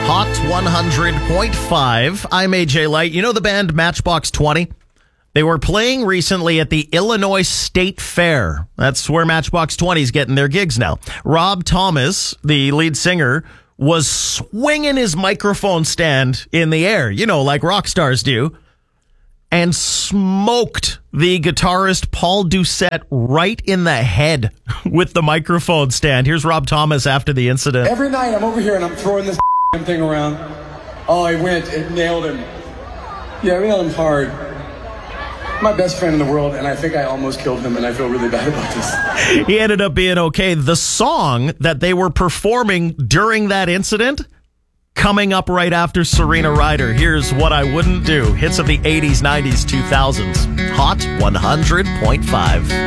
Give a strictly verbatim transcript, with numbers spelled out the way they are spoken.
Hot one hundred point five. I'm A J Light. You know the band Matchbox twenty? They were playing recently at the Illinois State Fair. That's where Matchbox twenty is getting their gigs now. Rob Thomas, the lead singer, was swinging his microphone stand in the air, you know, like rock stars do, and smoked the guitarist Paul Doucette right in the head with the microphone stand. Here's Rob Thomas after the incident. Every night I'm over here and I'm throwing this thing around. Oh, I went, it nailed him. Yeah, I nailed him hard. My best friend in the world, and I think I almost killed him, and I feel really bad about this. He ended up being okay. The song that they were performing during that incident, coming up right after Serena Ryder. Here's What I Wouldn't Do. Hits of the eighties, nineties, two thousands. Hot one hundred point five.